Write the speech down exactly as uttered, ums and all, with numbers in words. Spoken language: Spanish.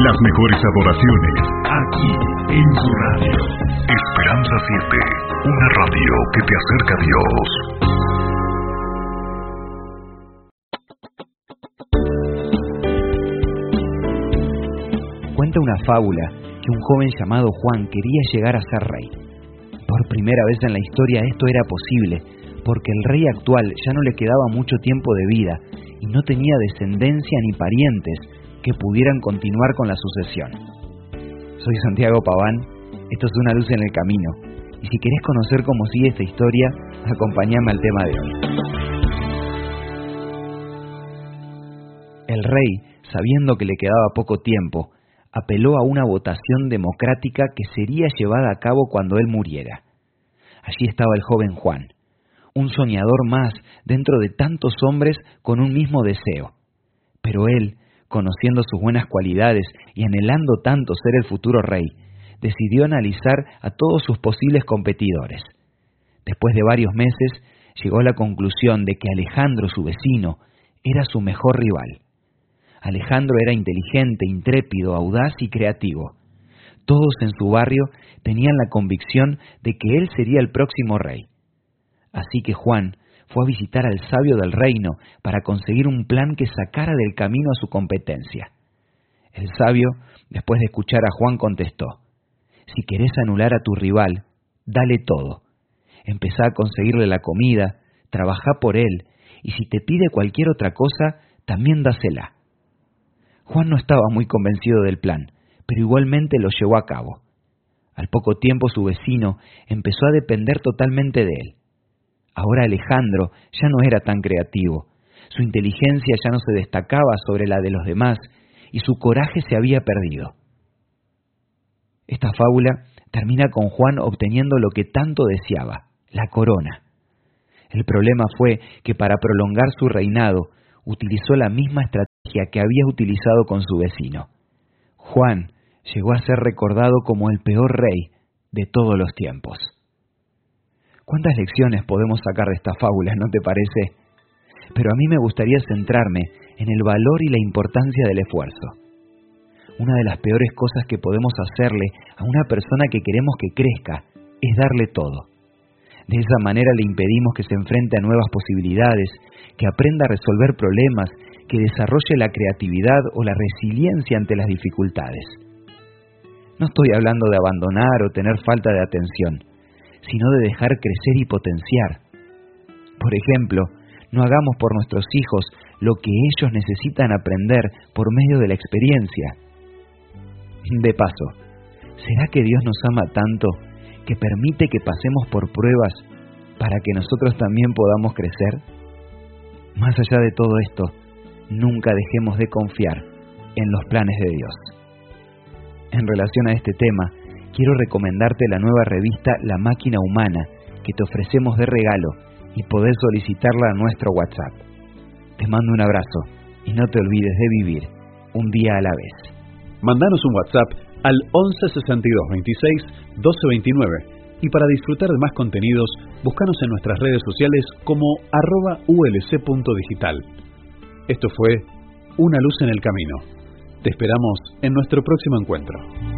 Las mejores adoraciones, aquí en su radio. Esperanza siete, una radio que te acerca a Dios. Cuenta una fábula que un joven llamado Juan quería llegar a ser rey. Por primera vez en la historia esto era posible, porque el rey actual ya no le quedaba mucho tiempo de vida y no tenía descendencia ni parientes que pudieran continuar con la sucesión. Soy Santiago Paván, esto es Una luz en el camino, y si querés conocer cómo sigue esta historia, acompáñame al tema de hoy. El rey, sabiendo que le quedaba poco tiempo, apeló a una votación democrática que sería llevada a cabo cuando él muriera. Allí estaba el joven Juan, un soñador más dentro de tantos hombres con un mismo deseo. Pero él, conociendo sus buenas cualidades y anhelando tanto ser el futuro rey, decidió analizar a todos sus posibles competidores. Después de varios meses, llegó a la conclusión de que Alejandro, su vecino, era su mejor rival. Alejandro era inteligente, intrépido, audaz y creativo. Todos en su barrio tenían la convicción de que él sería el próximo rey. Así que Juan fue a visitar al sabio del reino para conseguir un plan que sacara del camino a su competencia. El sabio, después de escuchar a Juan, contestó: si querés anular a tu rival, dale todo. Empezá a conseguirle la comida, trabajá por él, y si te pide cualquier otra cosa, también dásela. Juan no estaba muy convencido del plan, pero igualmente lo llevó a cabo. Al poco tiempo su vecino empezó a depender totalmente de él. Ahora Alejandro ya no era tan creativo, su inteligencia ya no se destacaba sobre la de los demás y su coraje se había perdido. Esta fábula termina con Juan obteniendo lo que tanto deseaba, la corona. El problema fue que para prolongar su reinado utilizó la misma estrategia que había utilizado con su vecino. Juan llegó a ser recordado como el peor rey de todos los tiempos. ¿Cuántas lecciones podemos sacar de esta fábula, no te parece? Pero a mí me gustaría centrarme en el valor y la importancia del esfuerzo. Una de las peores cosas que podemos hacerle a una persona que queremos que crezca es darle todo. De esa manera le impedimos que se enfrente a nuevas posibilidades, que aprenda a resolver problemas, que desarrolle la creatividad o la resiliencia ante las dificultades. No estoy hablando de abandonar o tener falta de atención, sino de dejar crecer y potenciar. Por ejemplo, no hagamos por nuestros hijos lo que ellos necesitan aprender por medio de la experiencia. De paso, ¿será que Dios nos ama tanto que permite que pasemos por pruebas para que nosotros también podamos crecer? Más allá de todo esto, nunca dejemos de confiar en los planes de Dios. En relación a este tema, quiero recomendarte la nueva revista La Máquina Humana, que te ofrecemos de regalo y podés solicitarla a nuestro WhatsApp. Te mando un abrazo y no te olvides de vivir un día a la vez. Mandanos un WhatsApp al once sesenta y dos veintiséis doce veintinueve y para disfrutar de más contenidos, búscanos en nuestras redes sociales como arroba ulc.digital. Esto fue Una luz en el camino. Te esperamos en nuestro próximo encuentro.